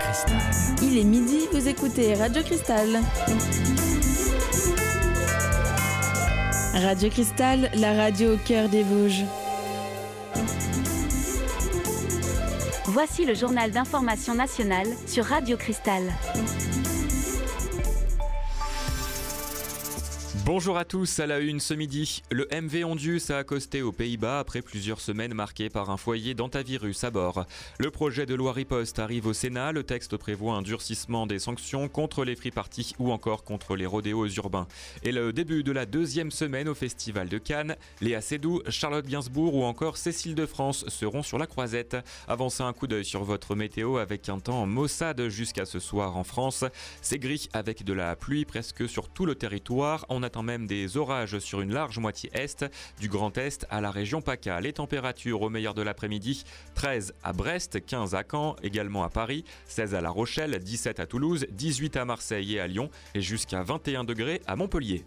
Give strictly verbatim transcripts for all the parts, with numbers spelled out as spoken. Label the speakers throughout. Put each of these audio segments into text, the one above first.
Speaker 1: Cristal.
Speaker 2: Il est midi, vous écoutez Radio Cristal. Radio Cristal, la radio au cœur des Vosges.
Speaker 3: Voici le journal d'information nationale sur Radio Cristal.
Speaker 4: Bonjour à tous, à la une ce midi. Le M V Ondius a accosté aux Pays-Bas après plusieurs semaines marquées par un foyer d'hantavirus à bord. Le projet de loi riposte arrive au Sénat. Le texte prévoit un durcissement des sanctions contre les free-parties ou encore contre les rodéos urbains. Et le début de la deuxième semaine au Festival de Cannes. Léa Seydoux, Charlotte Gainsbourg ou encore Cécile de France seront sur la croisette. Avancez un coup d'œil sur votre météo avec un temps maussade jusqu'à ce soir en France. C'est gris avec de la pluie presque sur tout le territoire. On attend même des orages sur une large moitié est, du Grand Est à la région PACA. Les températures au meilleur de l'après-midi, treize à Brest, quinze à Caen, également à Paris, seize à La Rochelle, dix-sept à Toulouse, dix-huit à Marseille et à Lyon et jusqu'à vingt et un degrés à Montpellier.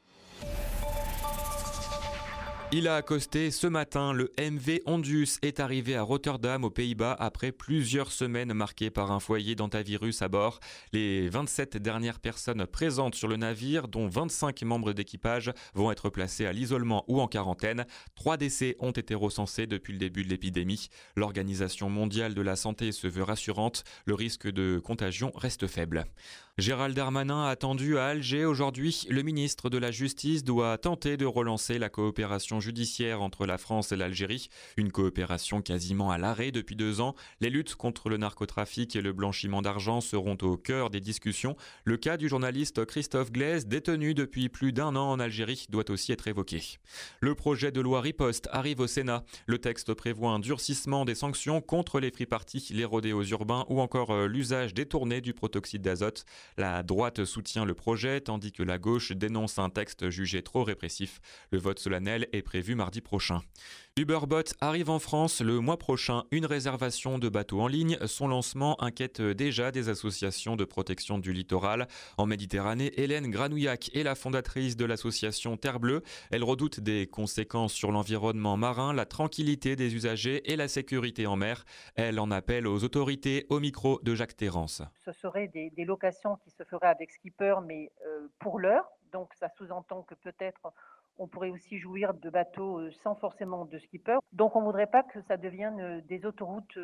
Speaker 4: Il a accosté ce matin. Le M V Ondius est arrivé à Rotterdam aux Pays-Bas après plusieurs semaines marquées par un foyer d'hantavirus à bord. Les vingt-sept dernières personnes présentes sur le navire, dont vingt-cinq membres d'équipage, vont être placées à l'isolement ou en quarantaine. Trois décès ont été recensés depuis le début de l'épidémie. L'Organisation mondiale de la santé se veut rassurante. Le risque de contagion reste faible. Gérald Darmanin attendu à Alger aujourd'hui. Le ministre de la Justice doit tenter de relancer la coopération judiciaire entre la France et l'Algérie. Une coopération quasiment à l'arrêt depuis deux ans. Les luttes contre le narcotrafic et le blanchiment d'argent seront au cœur des discussions. Le cas du journaliste Christophe Glaise, détenu depuis plus d'un an en Algérie, doit aussi être évoqué. Le projet de loi riposte arrive au Sénat. Le texte prévoit un durcissement des sanctions contre les free-parties, les rodéos urbains ou encore l'usage détourné du protoxyde d'azote. La droite soutient le projet, tandis que la gauche dénonce un texte jugé trop répressif. Le vote solennel est prévu mardi prochain. Uberbot arrive en France le mois prochain. Une réservation de bateaux en ligne. Son lancement inquiète déjà des associations de protection du littoral. En Méditerranée, Hélène Granouillac est la fondatrice de l'association Terre Bleue. Elle redoute des conséquences sur l'environnement marin, la tranquillité des usagers et la sécurité en mer. Elle en appelle aux autorités, au micro de Jacques Terrance.
Speaker 5: Ce seraient des, des locations qui se feraient avec skipper, mais euh, pour l'heure. Donc ça sous-entend que peut-être on pourrait aussi jouir de bateaux sans forcément de skipper. Donc on ne voudrait pas que ça devienne des autoroutes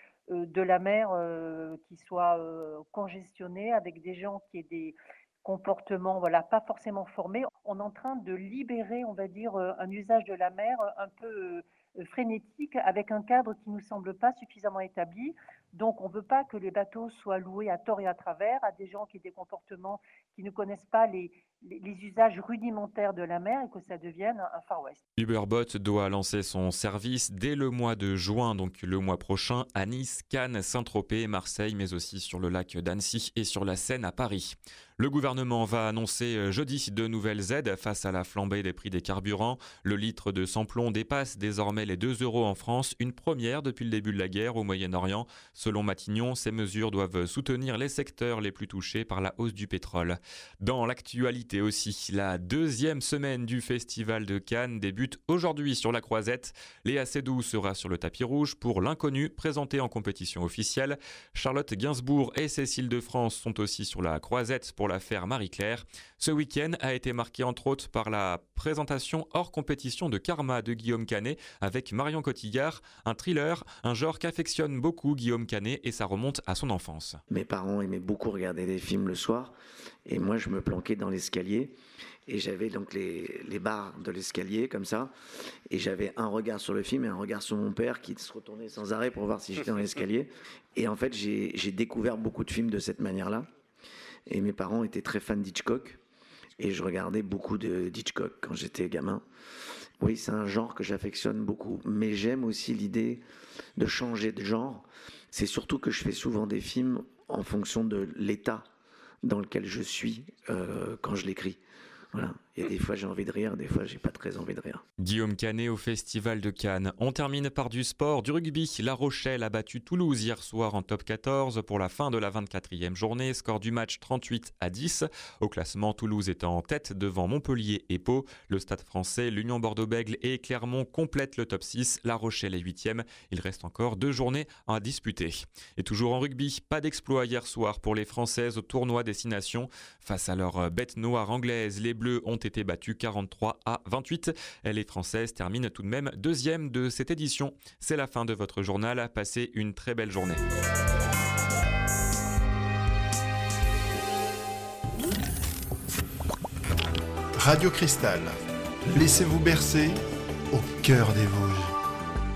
Speaker 5: de la mer qui soient congestionnées avec des gens qui aient des comportements voilà, pas forcément formés. On est en train de libérer, on va dire, un usage de la mer un peu frénétique avec un cadre qui ne nous semble pas suffisamment établi. Donc on ne veut pas que les bateaux soient loués à tort et à travers à des gens qui aient des comportements qui ne connaissent pas les, les, les usages rudimentaires de la mer et que ça devienne un Far West.
Speaker 4: Uberbot doit lancer son service dès le mois de juin, donc le mois prochain, à Nice, Cannes, Saint-Tropez, Marseille, mais aussi sur le lac d'Annecy et sur la Seine à Paris. Le gouvernement va annoncer jeudi de nouvelles aides face à la flambée des prix des carburants. Le litre de sans-plomb dépasse désormais les deux euros en France, une première depuis le début de la guerre au Moyen-Orient. Selon Matignon, ces mesures doivent soutenir les secteurs les plus touchés par la hausse du pétrole. Dans l'actualité aussi, la deuxième semaine du Festival de Cannes débute aujourd'hui sur la Croisette. Léa Seydoux sera sur le tapis rouge pour L'Inconnu, présenté en compétition officielle. Charlotte Gainsbourg et Cécile de France sont aussi sur la Croisette pour l'affaire Marie-Claire. Ce week-end a été marqué entre autres par la présentation hors compétition de Karma de Guillaume Canet avec Marion Cotillard, un thriller, un genre qu'affectionne beaucoup Guillaume Canet et ça remonte à son enfance.
Speaker 6: Mes parents aimaient beaucoup regarder des films le soir et moi je me planquais dans l'escalier et j'avais donc les, les barres de l'escalier comme ça et j'avais un regard sur le film et un regard sur mon père qui se retournait sans arrêt pour voir si j'étais dans l'escalier et en fait j'ai, j'ai découvert beaucoup de films de cette manière-là et mes parents étaient très fans d'Hitchcock et je regardais beaucoup de d'Hitchcock quand j'étais gamin. Oui, c'est un genre que j'affectionne beaucoup, mais j'aime aussi l'idée de changer de genre. C'est surtout que je fais souvent des films en fonction de l'état dans lequel je suis euh, quand je l'écris. Voilà. Et des fois j'ai envie de rire, des fois j'ai pas très envie de rire.
Speaker 4: Guillaume Canet au Festival de Cannes. On termine par du sport, du rugby. La Rochelle a battu Toulouse hier soir en top quatorze pour la fin de la vingt-quatrième journée. Score du match trente-huit à dix. Au classement, Toulouse est en tête devant Montpellier et Pau. Le Stade français, l'Union Bordeaux-Bègles et Clermont complètent le top six. La Rochelle est huitième. Il reste encore deux journées à disputer. Et toujours en rugby, pas d'exploit hier soir pour les Françaises au tournoi Destination. Face à leur bête noire anglaise, les Bleus ont été battus quarante-trois à vingt-huit. Les Françaises terminent tout de même deuxième de cette édition. C'est la fin de votre journal. Passez une très belle journée.
Speaker 1: Radio Cristal. Laissez-vous bercer au cœur des Vosges.